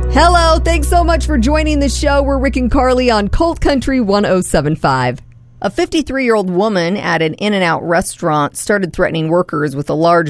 Hello, thanks so much for joining the show. We're Rick and Carly on Colt Country 107.5. A 53-year-old woman at an In-N-Out restaurant started threatening workers with a large